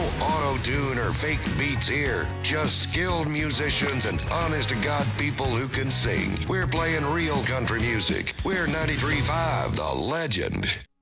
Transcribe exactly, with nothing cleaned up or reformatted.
auto-tune or fake beats here. Just skilled musicians and honest-to-God people who can sing. We're playing real country music. We're ninety-three point five, The Legend.